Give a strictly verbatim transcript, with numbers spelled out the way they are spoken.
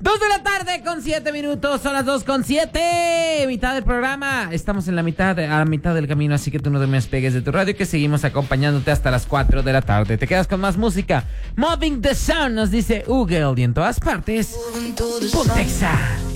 Dos de la tarde con siete minutos, son las dos con siete, mitad del programa. Estamos en la mitad, de, a la mitad del camino, así que tú no te me despegues de tu radio, que seguimos acompañándote hasta las cuatro de la tarde. Te quedas con más música. Moving the Sun, nos dice Google, y en todas partes, Putexa.